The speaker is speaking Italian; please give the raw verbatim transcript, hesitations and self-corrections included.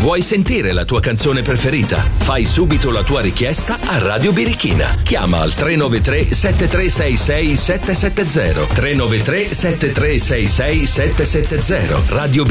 Vuoi sentire la tua canzone preferita? Fai subito la tua richiesta a Radio Birichina. Chiama al tre nove tre sette tre sei sei sette sette zero tre nove tre sette tre sei sei sette sette zero. Radio